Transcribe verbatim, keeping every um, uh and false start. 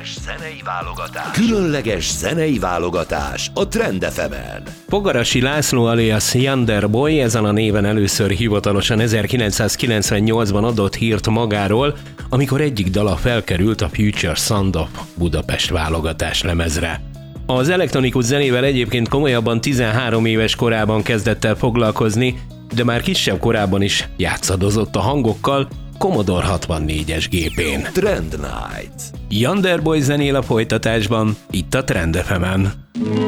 Különleges zenei válogatás. Különleges zenei válogatás a Trend ef emen. Fogarasi László alias Yonder Boy ezen a néven először hivatalosan ezerkilencszázkilencvennyolcban adott hírt magáról, amikor egyik dala felkerült a Future Sound of Budapest válogatás lemezre. Az elektronikus zenével egyébként komolyabban tizenhárom éves korában kezdett el foglalkozni, de már kisebb korában is játszadozott a hangokkal Commodore hatvannégyes gépén. Trend Night. Yonder Boy zenél a folytatásban, itt a Trend ef emen.